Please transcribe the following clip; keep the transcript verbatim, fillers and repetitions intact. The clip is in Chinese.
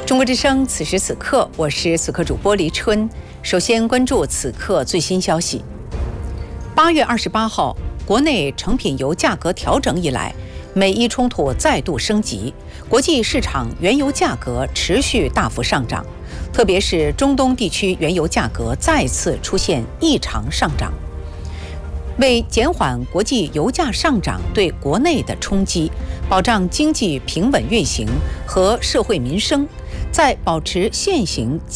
中国之声，此时此刻，我是此刻主播黎春。首先关注此刻最新消息。八月二十八号，国内成品油价格调整以来，美伊冲突再度升级，国际市场原油价格持续大幅上涨，特别是中东地区原油价格再次出现异常上涨。为减缓国际油价上涨对国内的冲击，保障经济平稳运行和社会民生，在保持现行